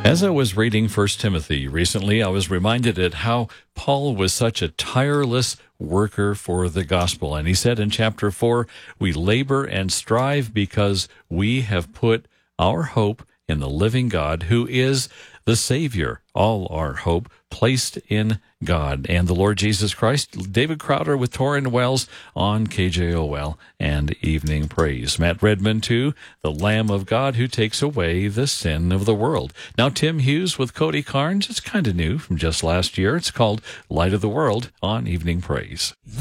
As I was reading 1 Timothy recently, I was reminded at how Paul was such a tireless worker for the gospel. And he said in chapter 4, we labor and strive because we have put our hope in the living God, who is the Savior. All our hope placed in God and the Lord Jesus Christ. David Crowder with Torrin Wells on KJOL and Evening Praise. Matt Redmond, too, the Lamb of God who takes away the sin of the world. Now, Tim Hughes with Cody Carnes. It's kind of new from just last year. It's called Light of the World on Evening Praise.